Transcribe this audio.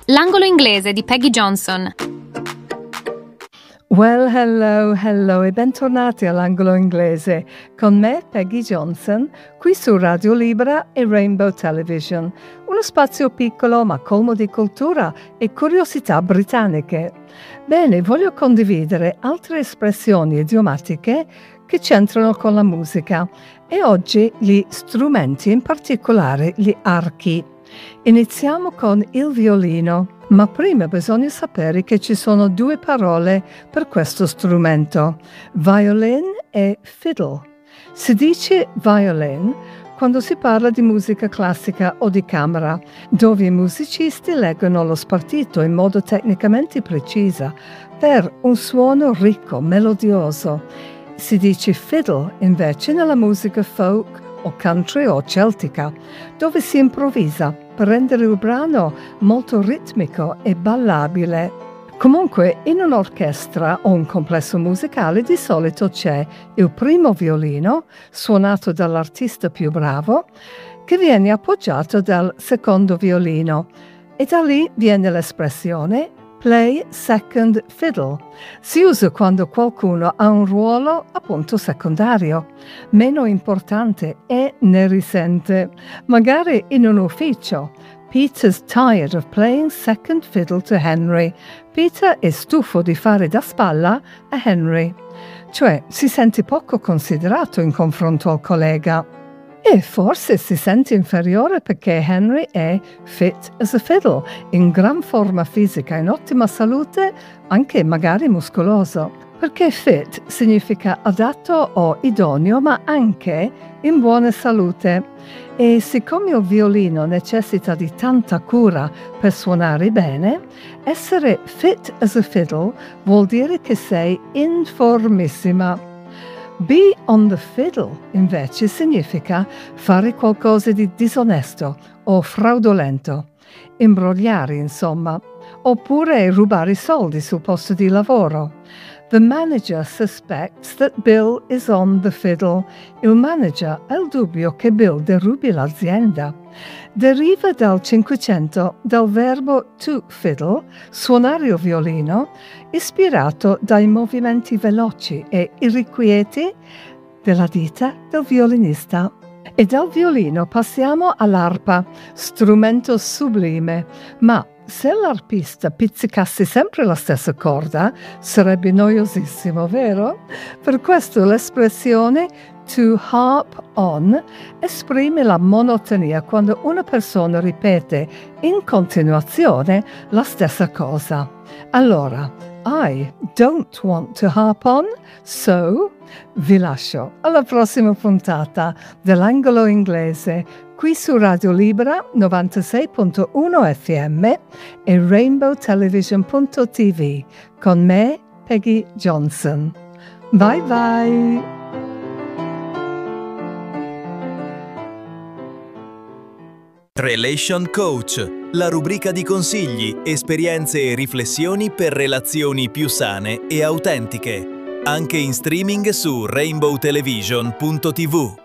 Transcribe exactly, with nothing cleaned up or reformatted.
L'angolo inglese di Peggy Johnson. Well, hello, hello e bentornati all'angolo inglese con me, Peggy Johnson, qui su Radio Libera e Rainbow Television, uno spazio piccolo ma colmo di cultura e curiosità britanniche. Bene, voglio condividere altre espressioni idiomatiche che c'entrano con la musica e oggi gli strumenti, in particolare gli archi. Iniziamo con il violino, ma prima bisogna sapere che ci sono due parole per questo strumento, violin e fiddle. Si dice violin quando si parla di musica classica o di camera, dove i musicisti leggono lo spartito in modo tecnicamente preciso per un suono ricco, melodioso. Si dice fiddle invece nella musica folk o country o celtica, dove si improvvisa per rendere il brano molto ritmico e ballabile. Comunque, in un'orchestra o un complesso musicale di solito c'è il primo violino, suonato dall'artista più bravo, che viene appoggiato dal secondo violino, e da lì viene l'espressione play second fiddle. Si usa quando qualcuno ha un ruolo appunto secondario, meno importante e ne risente. Magari in un ufficio. Peter's tired of playing second fiddle to Henry. Peter è stufo di fare da spalla a Henry. Cioè si sente poco considerato in confronto al collega. E forse si sente inferiore perché Henry è fit as a fiddle, in gran forma fisica, in ottima salute, anche magari muscoloso. Perché fit significa adatto o idoneo, ma anche in buona salute. E siccome il violino necessita di tanta cura per suonare bene, essere fit as a fiddle vuol dire che sei in formissima. Be on the fiddle, invece, significa fare qualcosa di disonesto o fraudolento, imbrogliare, insomma, oppure rubare soldi sul posto di lavoro. The manager suspects that Bill is on the fiddle. Il manager ha il dubbio che Bill derubi l'azienda. Deriva dal Cinquecento dal verbo to fiddle, suonare il violino, ispirato dai movimenti veloci e irrequieti della dita del violinista. E dal violino passiamo all'arpa, strumento sublime, ma se l'arpista pizzicasse sempre la stessa corda, sarebbe noiosissimo, vero? Per questo l'espressione to harp on esprime la monotonia quando una persona ripete in continuazione la stessa cosa. Allora, I don't want to harp on, so vi lascio alla prossima puntata dell'angolo inglese qui su Radio Libera novantasei punto uno F M e rainbow television punto t v con me, Peggy Johnson. Bye bye! Relation Coach, la rubrica di consigli, esperienze e riflessioni per relazioni più sane e autentiche. Anche in streaming su rainbow television punto t v.